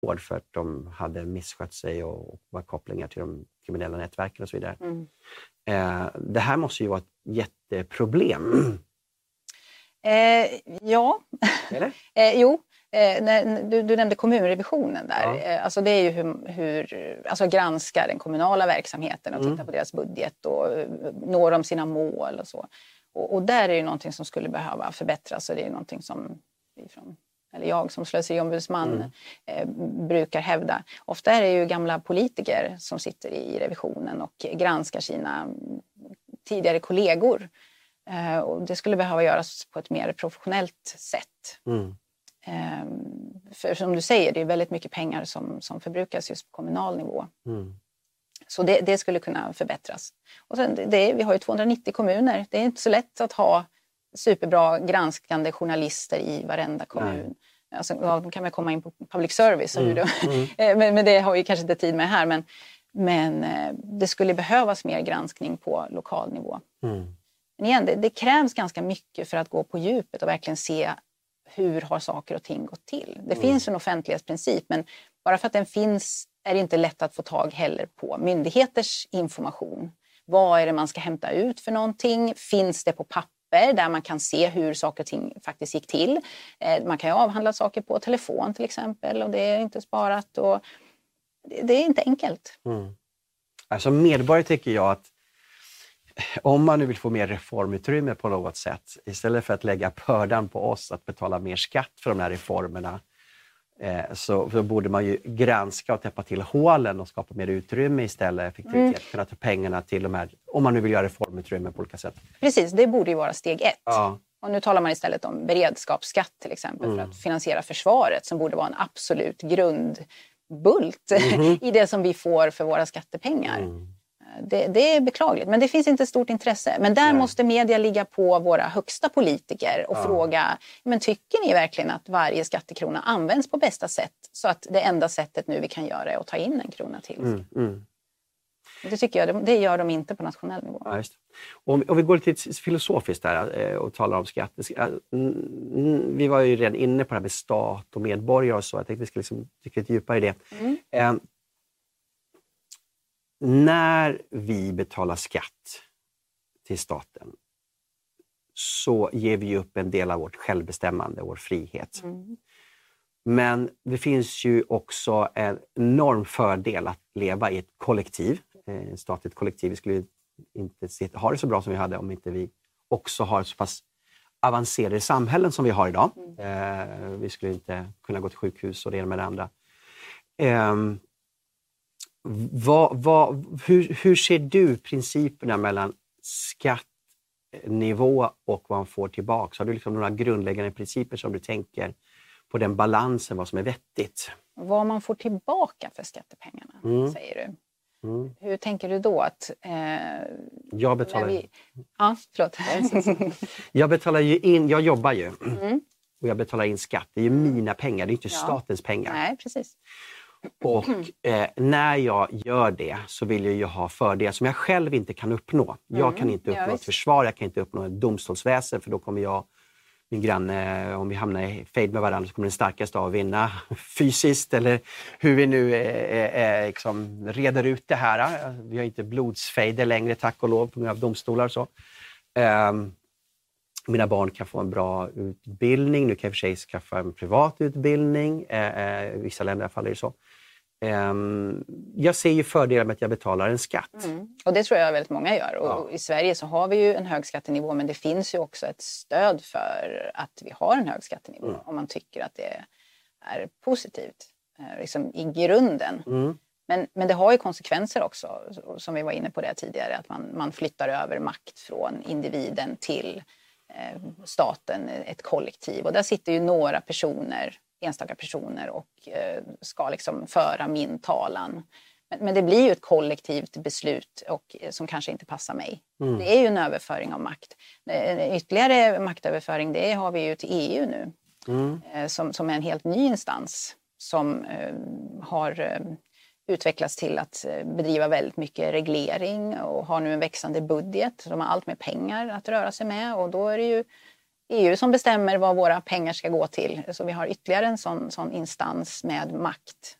hård för att de hade misskött sig och var kopplingar till de kriminella nätverken och så vidare. Det här måste ju vara ett jätteproblem. Ja. Eller? Jo. Du nämnde kommunrevisionen där. Ja. Alltså det är ju hur alltså granska den kommunala verksamheten och titta på deras budget och når de sina mål och så. Och där är ju någonting som skulle behöva förbättras, och det är ju någonting som jag som slöseriombudsman brukar hävda. Ofta är det ju gamla politiker som sitter i revisionen och granskar sina tidigare kollegor. Och det skulle behöva göras på ett mer professionellt sätt. För som du säger, det är väldigt mycket pengar som förbrukas just på kommunal nivå. Så det skulle kunna förbättras. Och sen vi har ju 290 kommuner. Det är inte så lätt att ha superbra granskande journalister i varenda kommun. Alltså, då kan man komma in på public service. Men det har vi kanske inte tid med här. Men det skulle behövas mer granskning på lokal nivå. Men igen, det krävs ganska mycket för att gå på djupet och verkligen se hur har saker och ting gått till. Det finns en offentlighetsprincip, men bara för att den finns är det inte lätt att få tag heller på myndigheters information. Vad är det man ska hämta ut för någonting? Finns det på papper där man kan se hur saker och ting faktiskt gick till? Man kan ju avhandla saker på telefon till exempel, och det är inte sparat. Och det är inte enkelt. Alltså medborgare tycker jag att om man nu vill få mer reformutrymme på något sätt, istället för att lägga bördan på oss att betala mer skatt för de här reformerna, så borde man ju granska och täppa till hålen och skapa mer utrymme istället, effektivitet, kunna ta pengarna till de här, om man nu vill göra reformutrymme på olika sätt. Precis, det borde ju vara steg 1. Ja. Och nu talar man istället om beredskapsskatt till exempel för att finansiera försvaret, som borde vara en absolut grundbult i det som vi får för våra skattepengar. Det är beklagligt, men det finns inte stort intresse. Men där måste media ligga på våra högsta politiker och fråga, men tycker ni verkligen att varje skattekrona används på bästa sätt, så att det enda sättet nu vi kan göra är att ta in en krona till? Det tycker jag, det gör de inte på nationell nivå. Ja, just. Om vi går lite filosofiskt där och talar om skatt. Vi var ju redan inne på det här med stat och medborgare och så. Jag tänkte vi skulle dyka lite djupare i det. När vi betalar skatt till staten så ger vi upp en del av vårt självbestämmande, vår frihet. Men det finns ju också en enorm fördel att leva i ett kollektiv, ett statligt kollektiv. Vi skulle inte ha det så bra som vi hade om inte vi också har så pass avancerade samhällen som vi har idag. Vi skulle inte kunna gå till sjukhus och det ena med det andra. Hur ser du principerna mellan skattnivå och vad man får tillbaka? Har du liksom några grundläggande principer som du tänker på den balansen, vad som är vettigt? Vad man får tillbaka för skattepengarna, säger du. Hur tänker du då att... Jag betalar... Ja, förlåt. Jag betalar ju in, jag jobbar ju. Och jag betalar in skatt. Det är ju mina pengar, det är inte statens pengar. Nej, precis. Och när jag gör det så vill jag ju ha fördelar som jag själv inte kan uppnå. Jag kan inte uppnå ett försvar, jag kan inte uppnå ett domstolsväsen, för då kommer jag, min granne, om vi hamnar i fejd med varandra så kommer den starkaste att vinna fysiskt, eller hur vi nu liksom reder ut det här. Vi har inte blodsfejder längre, tack och lov, på grund av domstolar och så. Mina barn kan få en bra utbildning. Nu kan jag för sig skaffa en privat utbildning. I vissa länder i alla fall är det så. Jag ser ju fördelar med att jag betalar en skatt. Och det tror jag väldigt många gör. Och i Sverige så har vi ju en hög skattenivå, men det finns ju också ett stöd för att vi har en hög skattenivå. Om man tycker att det är positivt liksom i grunden. Men det har ju konsekvenser också, som vi var inne på det tidigare, att man flyttar över makt från individen till staten, ett kollektiv. Och där sitter ju några personer, enstaka personer, och ska liksom föra min talan. Men det blir ju ett kollektivt beslut och som kanske inte passar mig. Det är ju en överföring av makt. Ytterligare maktöverföring, det har vi ju till EU nu. Som är en helt ny instans som har utvecklats till att bedriva väldigt mycket reglering och har nu en växande budget. De har allt med pengar att röra sig med, och då är det ju EU som bestämmer vad våra pengar ska gå till. Så vi har ytterligare en sån instans med makt